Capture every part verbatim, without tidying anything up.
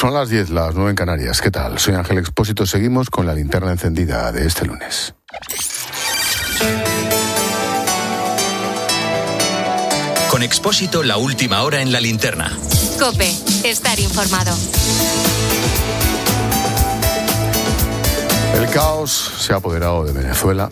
Son las diez, las nueve en Canarias. ¿Qué tal? Soy Ángel Expósito. Seguimos con la linterna encendida de este lunes. Con Expósito, la última hora en la linterna. COPE, estar informado. El caos se ha apoderado de Venezuela.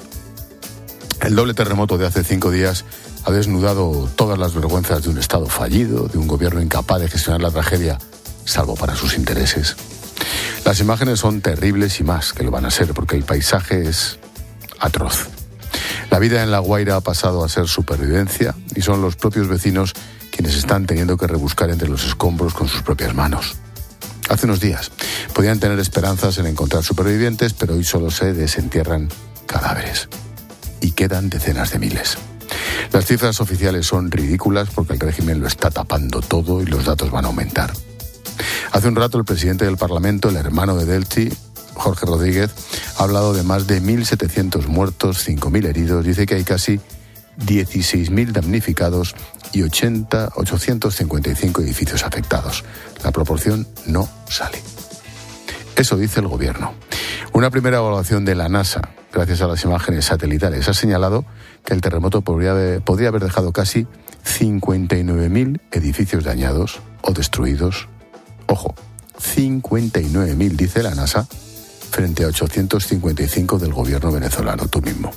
El doble terremoto de hace cinco días ha desnudado todas las vergüenzas de un Estado fallido, de un gobierno incapaz de gestionar la tragedia, salvo para sus intereses. Las imágenes son terribles y más que lo van a ser, porque el paisaje es atroz. La vida en La Guaira ha pasado a ser supervivencia y son los propios vecinos quienes están teniendo que rebuscar entre los escombros con sus propias manos. Hace unos días podían tener esperanzas en encontrar supervivientes, pero hoy solo se desentierran cadáveres. Y quedan decenas de miles. Las cifras oficiales son ridículas porque el régimen lo está tapando todo y los datos van a aumentar. Hace un rato el presidente del Parlamento, el hermano de Delcy, Jorge Rodríguez, ha hablado de más de mil setecientos muertos, cinco mil heridos. Dice que hay casi dieciséis mil damnificados y ochenta, ochocientos cincuenta y cinco edificios afectados. La proporción no sale. Eso dice el gobierno. Una primera evaluación de la NASA, gracias a las imágenes satelitales, ha señalado que el terremoto podría haber, podría haber dejado casi cincuenta y nueve mil edificios dañados o destruidos. Ojo, cincuenta y nueve mil, dice la NASA, frente a ochocientos cincuenta y cinco del gobierno venezolano, tú mismo.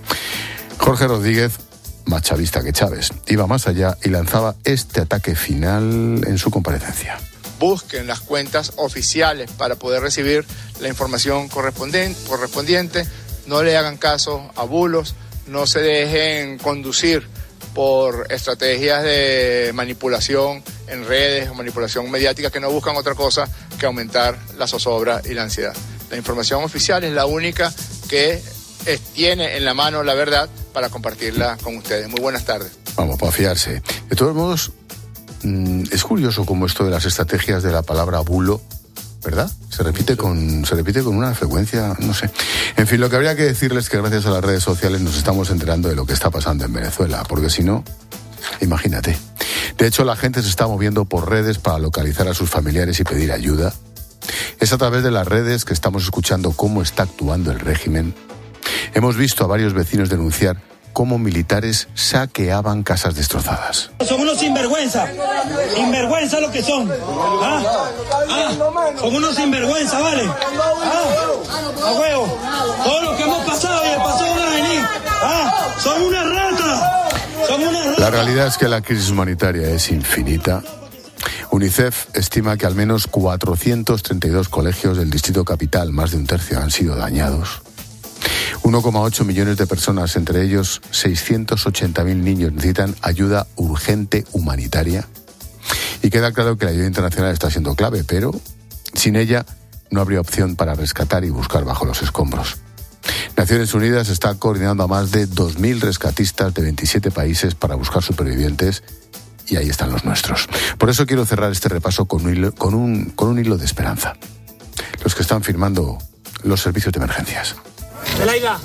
Jorge Rodríguez, más chavista que Chávez, iba más allá y lanzaba este ataque final en su comparecencia. Busquen las cuentas oficiales para poder recibir la información correspondiente, no le hagan caso a bulos, no se dejen conducir por estrategias de manipulación en redes o manipulación mediática que no buscan otra cosa que aumentar la zozobra y la ansiedad. La información oficial es la única que es, tiene en la mano la verdad para compartirla con ustedes. Muy buenas tardes. Vamos, para fiarse. De todos modos, mmm, es curioso cómo esto de las estrategias de la palabra bulo, ¿verdad? Se repite con se repite con una frecuencia, no sé. En fin, lo que habría que decirles es que gracias a las redes sociales nos estamos enterando de lo que está pasando en Venezuela, porque si no, imagínate. De hecho, la gente se está moviendo por redes para localizar a sus familiares y pedir ayuda. Es a través de las redes que estamos escuchando cómo está actuando el régimen. Hemos visto a varios vecinos denunciar cómo militares saqueaban casas destrozadas. Son unos sinvergüenza, sinvergüenza lo que son. ¿Ah? ¿Ah? Son unos sinvergüenza, ¿vale? ¿Ah? A huevo. Todo lo que hemos pasado y el pasado va a venir. ¿Ah? Son una rata. Son una rata. La realidad es que la crisis humanitaria es infinita. UNICEF estima que al menos cuatrocientos treinta y dos colegios del Distrito Capital, más de un tercio, han sido dañados. uno coma ocho millones de personas, entre ellos seiscientos ochenta mil niños, necesitan ayuda urgente humanitaria. Y queda claro que la ayuda internacional está siendo clave, pero sin ella no habría opción para rescatar y buscar bajo los escombros. Naciones Unidas está coordinando a más de dos mil rescatistas de veintisiete países para buscar supervivientes, y ahí están los nuestros. Por eso quiero cerrar este repaso con un hilo, con un, con un hilo de esperanza. Los que están firmando los servicios de emergencias. Elaida.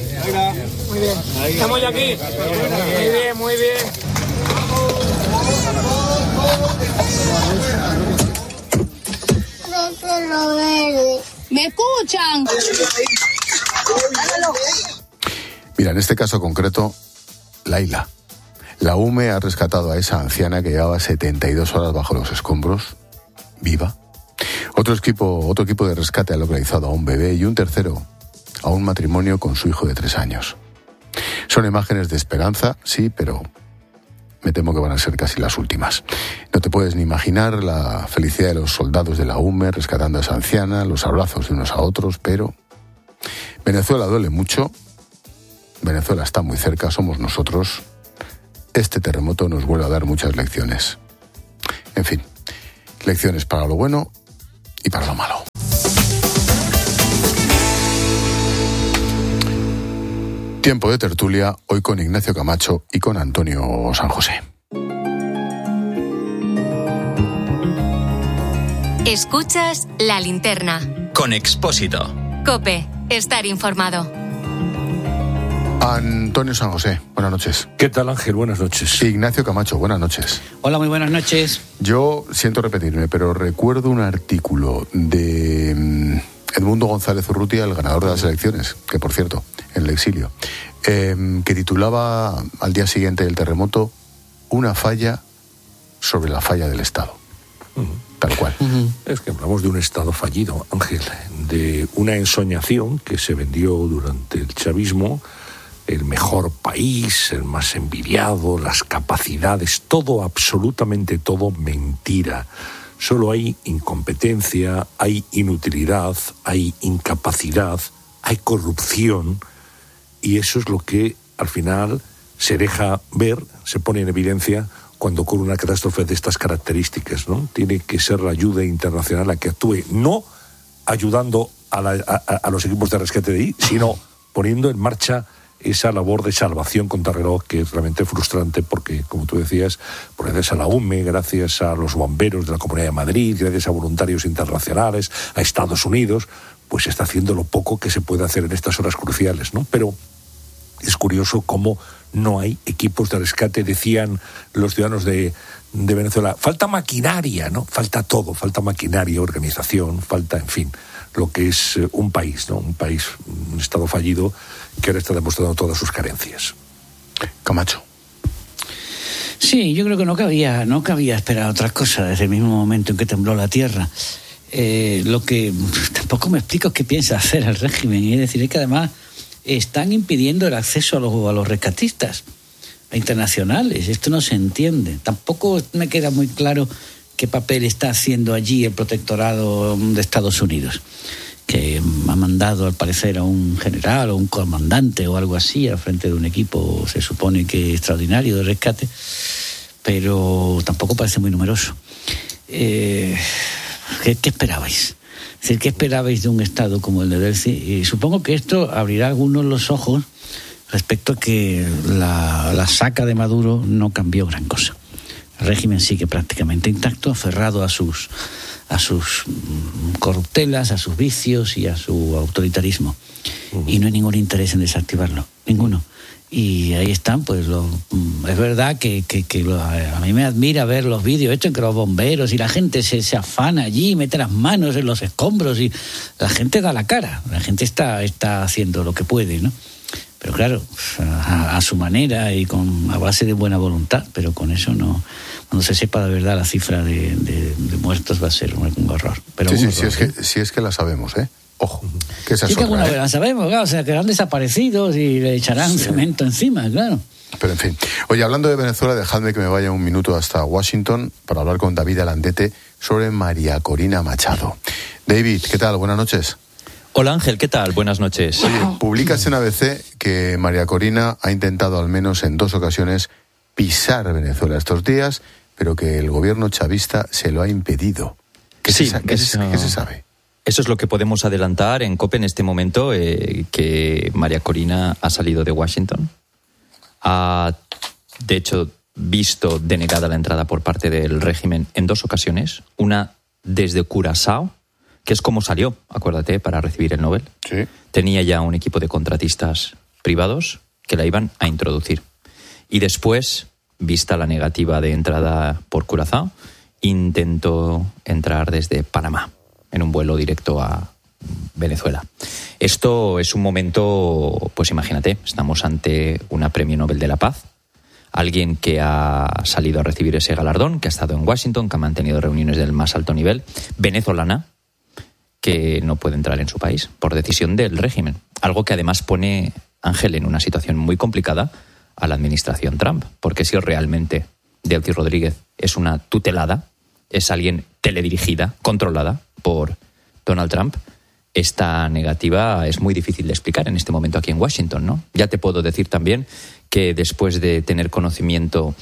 Muy bien. Estamos ya aquí. Muy bien, muy bien. ¿Me escuchan? Mira, en este caso concreto, Laila. La U M E ha rescatado a esa anciana que llevaba setenta y dos horas bajo los escombros, viva. Otro equipo, otro equipo de rescate ha localizado a un bebé y un tercero a un matrimonio con su hijo de tres años. Son imágenes de esperanza, sí, pero me temo que van a ser casi las últimas. No te puedes ni imaginar la felicidad de los soldados de la U M E rescatando a esa anciana, los abrazos de unos a otros, pero Venezuela duele mucho, Venezuela está muy cerca, somos nosotros. Este terremoto nos vuelve a dar muchas lecciones. En fin, lecciones para lo bueno y para lo malo. Tiempo de tertulia, hoy con Ignacio Camacho y con Antonio San José. Escuchas La Linterna. Con Expósito. COPE, estar informado. Antonio San José, buenas noches. ¿Qué tal, Ángel? Buenas noches. Ignacio Camacho, buenas noches. Hola, muy buenas noches. Yo siento repetirme, pero recuerdo un artículo de Edmundo González Urrutia, el ganador de las elecciones, que por cierto, en el exilio, eh, que titulaba al día siguiente del terremoto una falla sobre la falla del Estado. Uh-huh. Tal cual. Uh-huh. Es que hablamos de un Estado fallido, Ángel, de una ensoñación que se vendió durante el chavismo, el mejor país, el más envidiado, las capacidades, todo, absolutamente todo mentira. Solo hay incompetencia, hay inutilidad, hay incapacidad, hay corrupción, y eso es lo que al final se deja ver, se pone en evidencia cuando ocurre una catástrofe de estas características, ¿no? Tiene que ser la ayuda internacional la que actúe, no ayudando a, la, a, a los equipos de rescate de ahí, sino poniendo en marcha esa labor de salvación contrarreloj, que es realmente frustrante porque, como tú decías, gracias a la U M E, gracias a los bomberos de la Comunidad de Madrid, gracias a voluntarios internacionales, a Estados Unidos, pues se está haciendo lo poco que se puede hacer en estas horas cruciales, ¿no? Pero es curioso cómo no hay equipos de rescate, decían los ciudadanos de, de Venezuela. Falta maquinaria, ¿no? Falta todo, falta maquinaria, organización, falta, en fin, lo que es un país, ¿no? Un país, un Estado fallido que ahora está demostrando todas sus carencias. Camacho. Sí, yo creo que no cabía, no cabía esperar otras cosas desde el mismo momento en que tembló la tierra. Eh, lo que tampoco me explico es qué piensa hacer el régimen, y es decir, es que además están impidiendo el acceso a los, a los rescatistas internacionales. Esto no se entiende. Tampoco me queda muy claro qué papel está haciendo allí el protectorado de Estados Unidos, que ha mandado al parecer a un general o un comandante o algo así al frente de un equipo, se supone que extraordinario de rescate, pero tampoco parece muy numeroso. Eh, ¿qué, ¿Qué esperabais? Es decir, ¿qué esperabais de un Estado como el de Delcy? Y supongo que esto abrirá algunos los ojos respecto a que la, la saca de Maduro no cambió gran cosa. El régimen sigue prácticamente intacto, aferrado a sus, a sus corruptelas, a sus vicios y a su autoritarismo. Uh-huh. Y no hay ningún interés en desactivarlo, ninguno. Y ahí están, pues, lo, es verdad que, que, que lo, a mí me admira ver los vídeos hechos en que los bomberos y la gente se, se afana allí, mete las manos en los escombros y la gente da la cara, la gente está, está haciendo lo que puede, ¿no? Pero claro, a, a su manera y con a base de buena voluntad, pero con eso no, cuando se sepa de verdad la cifra de, de, de muertos va a ser un, un horror. Pero sí, un sí, horror, sí, es que, sí es que la sabemos, ¿eh? Ojo, que esa sí es que otra, alguna ¿eh? vez la sabemos, claro, o sea, que han desaparecidos y le echarán sí. cemento encima, claro. Pero en fin. Oye, hablando de Venezuela, dejadme que me vaya un minuto hasta Washington para hablar con David Alandete sobre María Corina Machado. David, ¿qué tal? Buenas noches. Hola Ángel, ¿qué tal? Buenas noches. Oye, publicas en A B C que María Corina ha intentado al menos en dos ocasiones pisar Venezuela estos días, pero que el gobierno chavista se lo ha impedido. ¿Qué, sí, se, qué, eso, se, ¿qué se sabe? Eso es lo que podemos adelantar en COPE en este momento, eh, que María Corina ha salido de Washington. Ha, de hecho, visto denegada la entrada por parte del régimen en dos ocasiones. Una desde Curazao, que es como salió, acuérdate, para recibir el Nobel. Sí. Tenía ya un equipo de contratistas privados que la iban a introducir. Y después, vista la negativa de entrada por Curazao, intentó entrar desde Panamá, en un vuelo directo a Venezuela. Esto es un momento, pues imagínate, estamos ante una premio Nobel de la Paz, alguien que ha salido a recibir ese galardón, que ha estado en Washington, que ha mantenido reuniones del más alto nivel, venezolana, que no puede entrar en su país por decisión del régimen. Algo que además pone, Ángel, en una situación muy complicada a la administración Trump, porque si realmente Delcy Rodríguez es una tutelada, es alguien teledirigida, controlada por Donald Trump, esta negativa es muy difícil de explicar en este momento aquí en Washington, ¿no? Ya te puedo decir también que después de tener conocimiento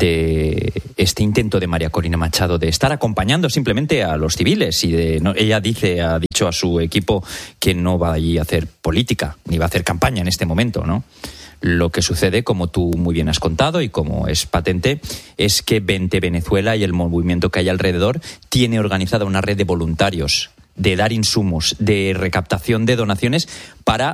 de este intento de María Corina Machado de estar acompañando simplemente a los civiles y de no, ella dice, ha dicho a su equipo que no va allí a hacer política ni va a hacer campaña en este momento, ¿no? Lo que sucede, como tú muy bien has contado y como es patente, es que Vente Venezuela y el movimiento que hay alrededor tiene organizada una red de voluntarios, de dar insumos, de recaptación de donaciones para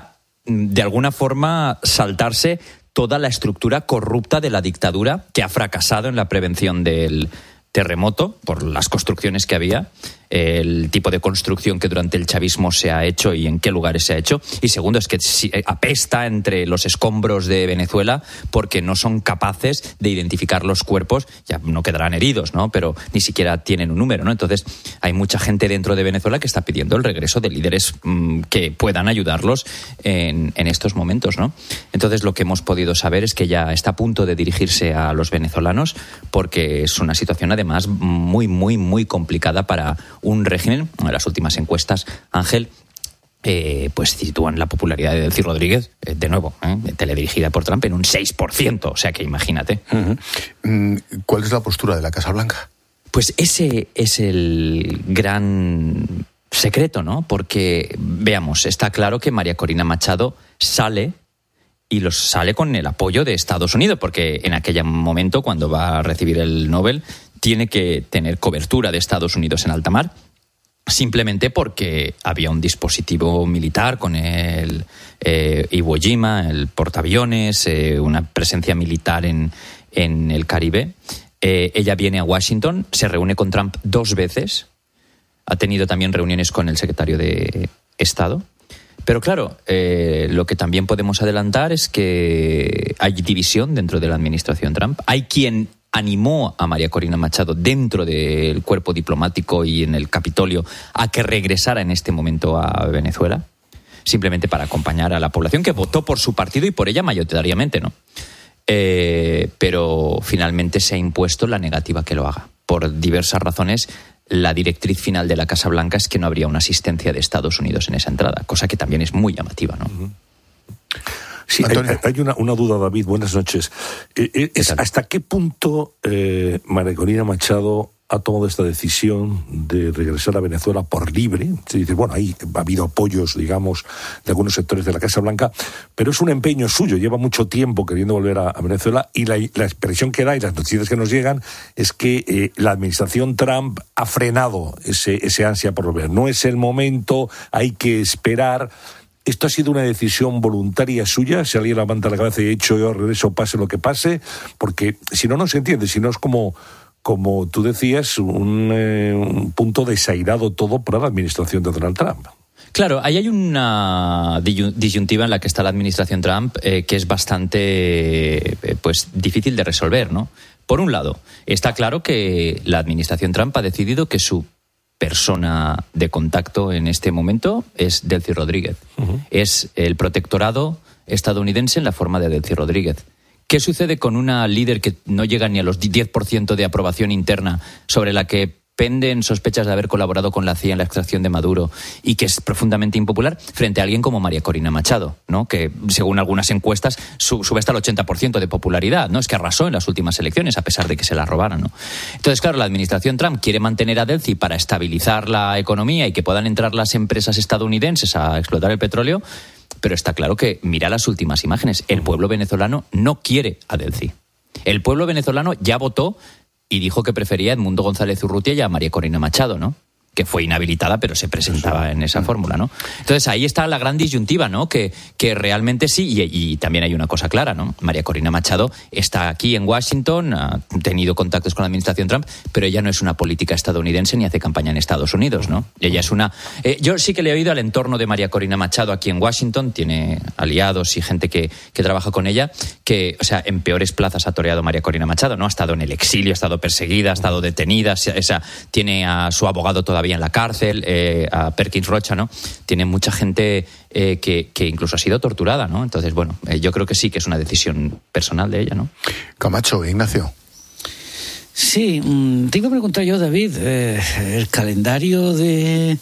de alguna forma, saltarse toda la estructura corrupta de la dictadura que ha fracasado en la prevención del terremoto por las construcciones que había, el tipo de construcción que durante el chavismo se ha hecho y en qué lugares se ha hecho. Y segundo, es que apesta entre los escombros de Venezuela porque no son capaces de identificar los cuerpos. Ya no quedarán heridos, ¿no? Pero ni siquiera tienen un número, ¿no? Entonces hay mucha gente dentro de Venezuela que está pidiendo el regreso de líderes mmm, que puedan ayudarlos en, en estos momentos, ¿no? Entonces lo que hemos podido saber es que ya está a punto de dirigirse a los venezolanos porque es una situación además muy, muy, muy complicada para un régimen. Las últimas encuestas, Ángel, eh, pues sitúan la popularidad de Delcy Rodríguez, eh, de nuevo, eh, teledirigida por Trump, en un seis por ciento. O sea que imagínate. Uh-huh. ¿Cuál es la postura de la Casa Blanca? Pues ese es el gran secreto, ¿no? Porque, veamos, está claro que María Corina Machado sale y los sale con el apoyo de Estados Unidos, porque en aquel momento, cuando va a recibir el Nobel, tiene que tener cobertura de Estados Unidos en alta mar, simplemente porque había un dispositivo militar con el eh, Iwo Jima, el portaaviones, eh, una presencia militar en, en el Caribe. Eh, ella viene a Washington, se reúne con Trump dos veces, ha tenido también reuniones con el secretario de Estado. Pero claro, eh, lo que también podemos adelantar es que hay división dentro de la administración Trump. Hay quien animó a María Corina Machado dentro del cuerpo diplomático y en el Capitolio a que regresara en este momento a Venezuela, simplemente para acompañar a la población que votó por su partido y por ella mayoritariamente, ¿no? Eh, pero finalmente se ha impuesto la negativa que lo haga. Por diversas razones, la directriz final de la Casa Blanca es que no habría una asistencia de Estados Unidos en esa entrada, cosa que también es muy llamativa, ¿no? Uh-huh. Sí, hay, hay una, una duda, David. Buenas noches. Eh, es, ¿Hasta qué punto eh, María Corina Machado ha tomado esta decisión de regresar a Venezuela por libre? Se dice, bueno, ahí ha habido apoyos, digamos, de algunos sectores de la Casa Blanca, pero es un empeño suyo. Lleva mucho tiempo queriendo volver a, a Venezuela y la, la expresión que da y las noticias que nos llegan es que eh, la administración Trump ha frenado ese, ese ansia por volver. No es el momento, hay que esperar. ¿Esto ha sido una decisión voluntaria suya? Si alguien levanta la cabeza y ha dicho yo regreso, pase lo que pase, porque si no, no se entiende, si no es como, como tú decías, un, eh, un punto desairado todo para la administración de Donald Trump. Claro, ahí hay una disyuntiva en la que está la administración Trump eh, que es bastante eh, pues difícil de resolver, ¿no? Por un lado, está claro que la administración Trump ha decidido que su persona de contacto en este momento es Delcy Rodríguez. Uh-huh. Es el protectorado estadounidense en la forma de Delcy Rodríguez. ¿Qué sucede con una líder que no llega ni a los diez por ciento de aprobación interna, sobre la que penden sospechas de haber colaborado con la C I A en la extracción de Maduro y que es profundamente impopular, frente a alguien como María Corina Machado, ¿no? Que según algunas encuestas sube hasta el ochenta por ciento de popularidad, ¿no? Es que arrasó en las últimas elecciones a pesar de que se la robaran, ¿no? Entonces, claro, la administración Trump quiere mantener a Delcy para estabilizar la economía y que puedan entrar las empresas estadounidenses a explotar el petróleo, pero está claro que mira las últimas imágenes. El pueblo venezolano no quiere a Delcy. El pueblo venezolano ya votó y dijo que prefería a Edmundo González Urrutia y a María Corina Machado, ¿no? Que fue inhabilitada, pero se presentaba en esa fórmula, ¿no? Entonces ahí está la gran disyuntiva, ¿no? Que, que realmente sí, y, y también hay una cosa clara, ¿no? María Corina Machado está aquí en Washington, ha tenido contactos con la administración Trump, pero ella no es una política estadounidense ni hace campaña en Estados Unidos, ¿no? Ella es una... Eh, yo sí que le he oído al entorno de María Corina Machado aquí en Washington, tiene aliados y gente que, que trabaja con ella, que, o sea, en peores plazas ha toreado María Corina Machado, ¿no? Ha estado en el exilio, ha estado perseguida, ha estado detenida, o sea, tiene a su abogado todavía en la cárcel, eh, a Perkins Rocha, ¿no? Tiene mucha gente eh, que, que incluso ha sido torturada, ¿no? Entonces, bueno, eh, yo creo que sí que es una decisión personal de ella, ¿no? Camacho, Ignacio. Sí, te iba a preguntar yo, David, eh, el calendario de,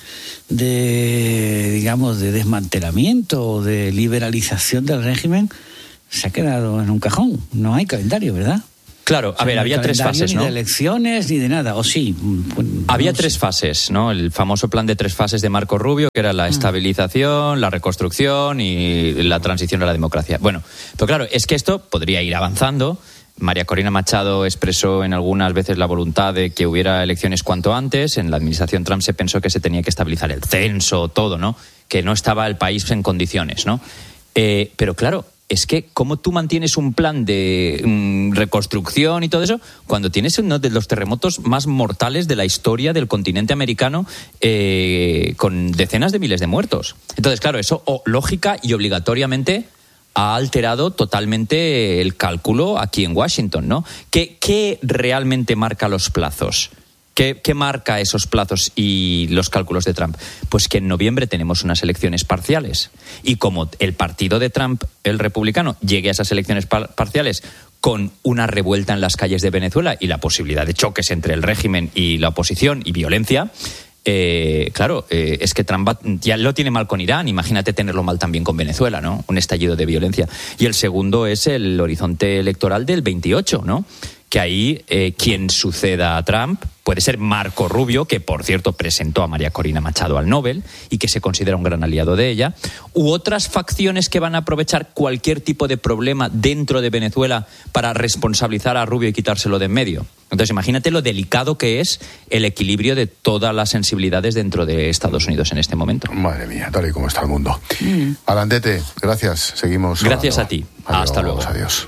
de, digamos, de desmantelamiento o de liberalización del régimen se ha quedado en un cajón. No hay calendario, ¿verdad? Claro, a ver, había tres fases, ¿no? Ni de elecciones ni de nada, o sí. Había tres fases, ¿no? El famoso plan de tres fases de Marco Rubio, que era la estabilización, la reconstrucción y la transición a la democracia. Bueno, pero claro, es que esto podría ir avanzando. María Corina Machado expresó en algunas veces la voluntad de que hubiera elecciones cuanto antes. En la administración Trump se pensó que se tenía que estabilizar el censo, todo, ¿no? Que no estaba el país en condiciones, ¿no? Eh, pero claro, es que ¿cómo tú mantienes un plan de mm, reconstrucción y todo eso cuando tienes uno de los terremotos más mortales de la historia del continente americano, eh, con decenas de miles de muertos? Entonces, claro, eso oh, lógica y obligatoriamente ha alterado totalmente el cálculo aquí en Washington, ¿no? ¿Qué, qué realmente marca los plazos? ¿Qué, ¿Qué marca esos plazos y los cálculos de Trump? Pues que en noviembre tenemos unas elecciones parciales. Y como el partido de Trump, el republicano, llegue a esas elecciones par- parciales con una revuelta en las calles de Venezuela y la posibilidad de choques entre el régimen y la oposición y violencia, eh, claro, eh, es que Trump va, ya lo tiene mal con Irán, imagínate tenerlo mal también con Venezuela, ¿no? Un estallido de violencia. Y el segundo es el horizonte electoral del veintiocho, ¿no? Que ahí eh, quien suceda a Trump puede ser Marco Rubio, que por cierto presentó a María Corina Machado al Nobel y que se considera un gran aliado de ella, u otras facciones que van a aprovechar cualquier tipo de problema dentro de Venezuela para responsabilizar a Rubio y quitárselo de en medio. Entonces imagínate lo delicado que es el equilibrio de todas las sensibilidades dentro de Estados Unidos en este momento. Madre mía, tal y como está el mundo. Mm. Alandete, gracias, seguimos. Gracias hablando. a ti. Adiós, hasta luego. Adiós.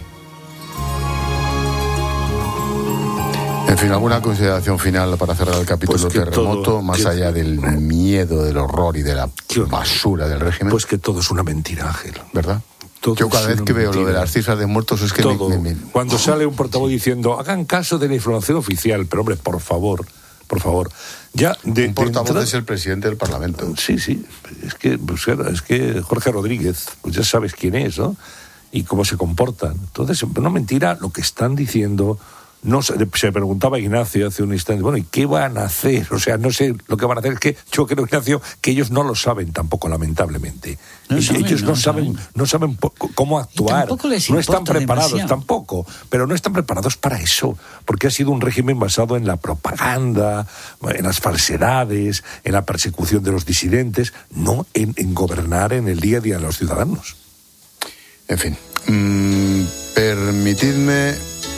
En fin, ¿alguna consideración final para cerrar el capítulo pues terremoto, todo, más que, allá del miedo, del horror y de la basura del régimen? Pues que todo es una mentira, Ángel. ¿Verdad? Todo Yo cada vez que veo mentira. Lo de las cifras de muertos es que todo. Me, me, me... Cuando sale un portavoz diciendo, hagan caso de la información oficial, pero hombre, por favor, por favor. Ya de, un portavoz de entrada... es el presidente del Parlamento. Sí, sí, es que, pues, es que Jorge Rodríguez, pues ya sabes quién es, ¿no? Y cómo se comportan. Entonces, no mentira lo que están diciendo. No se, se preguntaba Ignacio hace un instante, bueno, ¿y qué van a hacer? O sea, no sé lo que van a hacer. Es que yo creo, Ignacio, que ellos no lo saben tampoco, lamentablemente. No ellos saben, no, no saben, saben, no saben cómo actuar. No están preparados demasiado. Tampoco, pero no están preparados para eso, porque ha sido un régimen basado en la propaganda, en las falsedades, en la persecución de los disidentes, no en, en gobernar en el día a día de los ciudadanos. En fin, mmm, permitidme...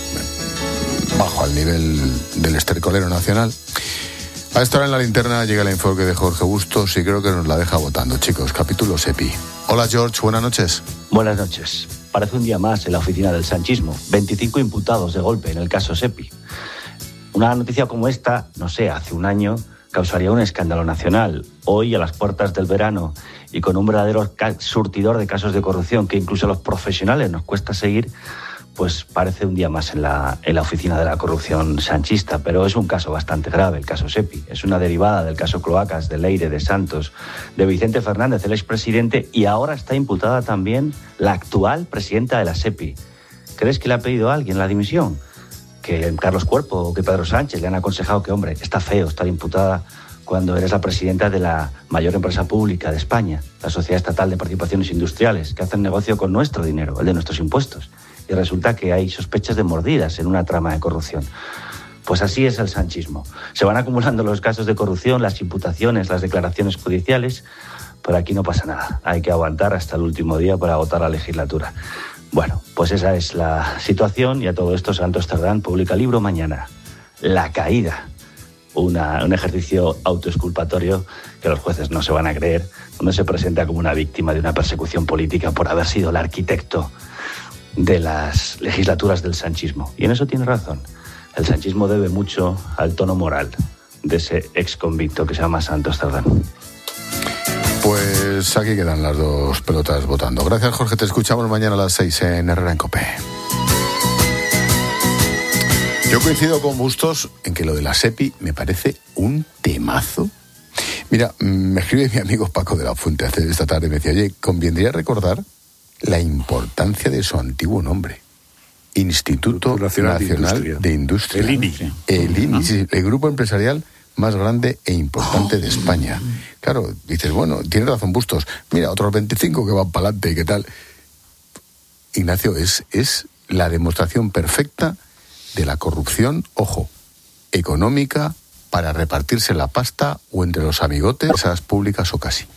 bajo al nivel del estercolero nacional. A esta hora en la linterna llega el informe de Jorge Bustos y creo que nos la deja votando, chicos. Capítulo SEPI. Hola, George, buenas noches. Buenas noches. Parece un día más en la oficina del sanchismo. veinticinco imputados de golpe en el caso SEPI. Una noticia como esta, no sé, hace un año causaría un escándalo nacional. Hoy, a las puertas del verano y con un verdadero surtidor de casos de corrupción que incluso a los profesionales nos cuesta seguir, pues parece un día más en la, en la oficina de la corrupción sanchista, pero es un caso bastante grave, el caso SEPI. Es una derivada del caso Cloacas, de Leire, de Santos, de Vicente Fernández, el expresidente, y ahora está imputada también la actual presidenta de la SEPI. ¿Crees que le ha pedido a alguien la dimisión? Que Carlos Cuerpo o que Pedro Sánchez le han aconsejado que, hombre, está feo estar imputada cuando eres la presidenta de la mayor empresa pública de España, la Sociedad Estatal de Participaciones Industriales, que hacen negocio con nuestro dinero, el de nuestros impuestos. Y resulta que hay sospechas de mordidas en una trama de corrupción. Pues así es el sanchismo. Se van acumulando los casos de corrupción, las imputaciones, las declaraciones judiciales, pero aquí no pasa nada. Hay que aguantar hasta el último día para agotar la legislatura. Bueno, pues esa es la situación y a todo esto Santos Cerdán publica libro mañana, La caída. Una, un ejercicio autoexculpatorio que los jueces no se van a creer, donde se presenta como una víctima de una persecución política por haber sido el arquitecto de las legislaturas del sanchismo. Y en eso tiene razón. El sanchismo debe mucho al tono moral de ese ex convicto que se llama Santos Cerdán. Pues aquí quedan las dos pelotas votando. Gracias, Jorge. Te escuchamos mañana a las seis en Herrera en COPE. Yo coincido con Bustos en que lo de la SEPI me parece un temazo. Mira, me escribe mi amigo Paco de la Fuente hace esta tarde y me decía, oye, convendría recordar la importancia de su antiguo nombre. Instituto Nacional, Nacional de Industria. De Industria. El INI. El INI, sí, el grupo empresarial más grande e importante de España. Claro, dices, bueno, tiene razón Bustos. Mira, otros veinticinco que van para adelante y qué tal. Ignacio, es, es la demostración perfecta de la corrupción, ojo, económica, para repartirse la pasta o entre los amigotes, esas públicas o casi.